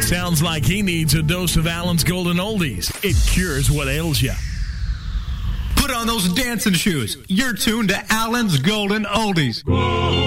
Sounds like he needs a dose of Allen's Golden Oldies. It cures what ails you. Put on those dancing shoes. You're tuned to Allen's Golden Oldies.